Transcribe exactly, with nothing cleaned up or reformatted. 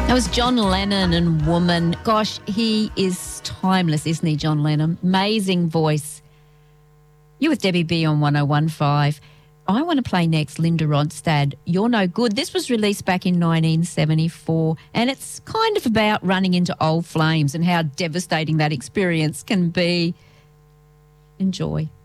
That was John Lennon and Woman. Gosh, he is timeless, isn't he, John Lennon? Amazing voice. You with Debbie B on one oh one point five. I want to play next Linda Ronstadt, You're No Good. This was released back in nineteen seventy-four, and it's kind of about running into old flames and how devastating that experience can be. Enjoy.